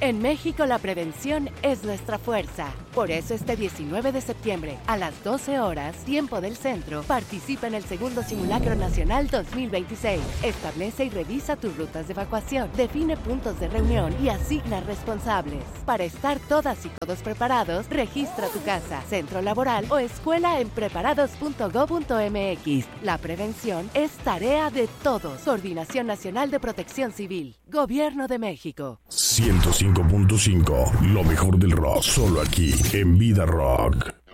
En México la prevención es nuestra fuerza. Por eso este 19 de septiembre, a las 12 horas, tiempo del centro, participa en el segundo Simulacro Nacional 2026. Establece y revisa tus rutas de evacuación, define puntos de reunión y asigna responsables. Para estar todas y todos preparados, registra tu casa, centro laboral o escuela en preparados.gov.mx. La prevención es tarea de todos. Coordinación Nacional de Protección Civil. Gobierno de México. 105.5, lo mejor del rock, solo aquí, en Vida Rock.